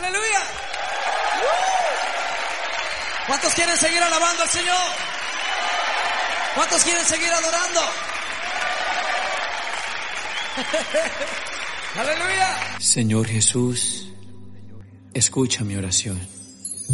Aleluya. ¿Cuántos quieren seguir alabando al Señor? ¿Cuántos quieren seguir adorando? Aleluya. Señor Jesús, escucha mi oración.